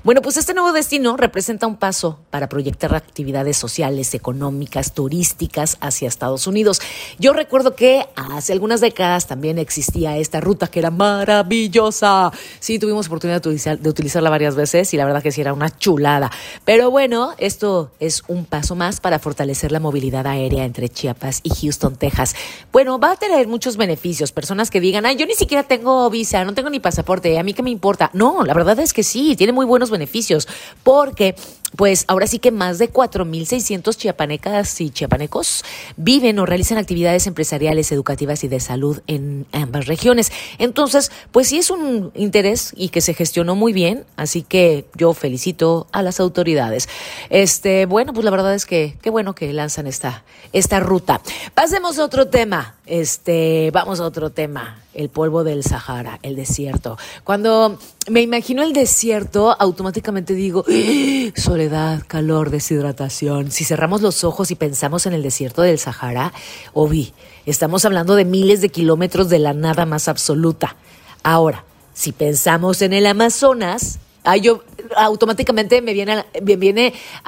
Bueno, pues este nuevo destino representa un paso para proyectar actividades sociales, económicas, turísticas hacia Estados Unidos. Yo recuerdo que hace algunas décadas también existía esta ruta que era maravillosa. Sí, tuvimos oportunidad de utilizarla varias veces y la verdad que sí era una chulada. Pero bueno, esto es un paso más para fortalecer la movilidad aérea entre Chiapas y Houston, Texas. Bueno, va a tener muchos beneficios. Personas que digan, ay, yo ni siquiera tengo visa, no tengo ni pasaporte, ¿a mí qué me importa? No, la verdad es que sí, tiene muy buenos beneficios, porque pues ahora sí que más de 4,600 chiapanecas y chiapanecos viven o realizan actividades empresariales, educativas y de salud en ambas regiones. Entonces, pues sí es un interés y que se gestionó muy bien, así que yo felicito a las autoridades. Bueno, pues la verdad es que qué bueno que lanzan esta ruta. Pasemos a otro tema. Vamos a otro tema. El polvo del Sahara, el desierto. Cuando me imagino el desierto, automáticamente digo, soledad, calor, deshidratación. Si cerramos los ojos y pensamos en el desierto del Sahara, estamos hablando de miles de kilómetros de la nada más absoluta. Ahora, si pensamos en el Amazonas, yo automáticamente me viene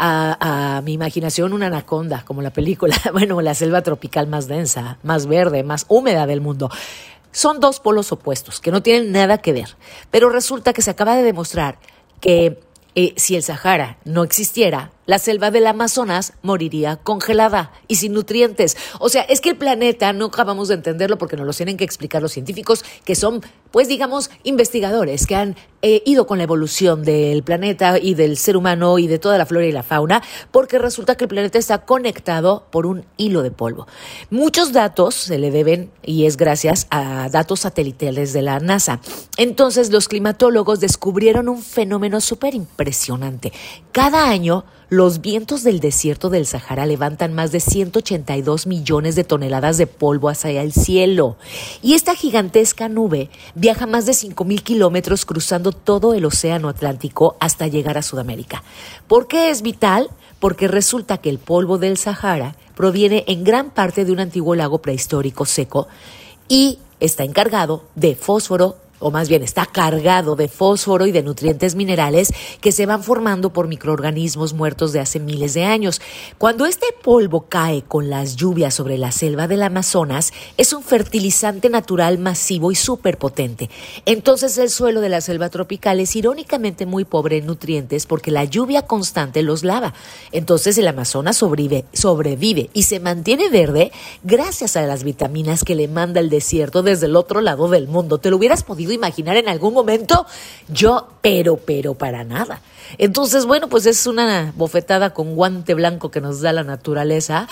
a mi imaginación una anaconda, como la película. Bueno, la selva tropical más densa, más verde, más húmeda del mundo. Son dos polos opuestos que no tienen nada que ver, pero resulta que se acaba de demostrar que si el Sahara no existiera, la selva del Amazonas moriría congelada y sin nutrientes. O sea, es que el planeta no acabamos de entenderlo porque nos lo tienen que explicar los científicos, que son, pues digamos, investigadores que han ido con la evolución del planeta y del ser humano y de toda la flora y la fauna, porque resulta que el planeta está conectado por un hilo de polvo. Muchos datos se le deben y es gracias a datos satelitales de la NASA. Entonces, los climatólogos descubrieron un fenómeno súper impresionante. Cada año, los vientos del desierto del Sahara levantan más de 182 millones de toneladas de polvo hacia el cielo. Y esta gigantesca nube viaja más de 5,000 kilómetros cruzando todo el océano Atlántico hasta llegar a Sudamérica. ¿Por qué es vital? Porque resulta que el polvo del Sahara proviene en gran parte de un antiguo lago prehistórico seco y está encargado de fósforo, o más bien está cargado de fósforo y de nutrientes minerales que se van formando por microorganismos muertos de hace miles de años. Cuando este polvo cae con las lluvias sobre la selva del Amazonas, es un fertilizante natural masivo y súper potente. Entonces el suelo de la selva tropical es irónicamente muy pobre en nutrientes porque la lluvia constante los lava. Entonces el Amazonas sobrevive y se mantiene verde gracias a las vitaminas que le manda el desierto desde el otro lado del mundo. ¿Te lo hubieras podido imaginar en algún momento? Yo, pero para nada. Entonces, bueno, pues es una bofetada con guante blanco que nos da la naturaleza.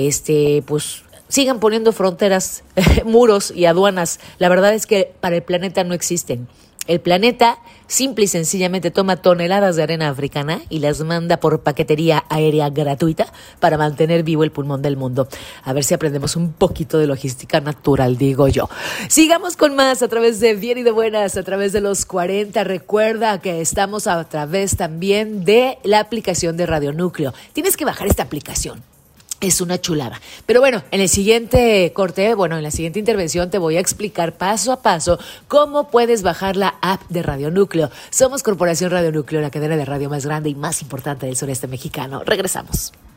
Pues sigan poniendo fronteras, muros y aduanas. La verdad es que para el planeta no existen. El planeta simple y sencillamente toma toneladas de arena africana y las manda por paquetería aérea gratuita para mantener vivo el pulmón del mundo. A ver si aprendemos un poquito de logística natural, digo yo. Sigamos con más a través de Bien y de Buenas, a través de los 40. Recuerda que estamos a través también de la aplicación de Radio Núcleo. Tienes que bajar esta aplicación. Es una chulada. Pero bueno, en el siguiente corte, en la siguiente intervención te voy a explicar paso a paso cómo puedes bajar la app de Radio Núcleo. Somos Corporación Radio Núcleo, la cadena de radio más grande y más importante del sureste mexicano. Regresamos.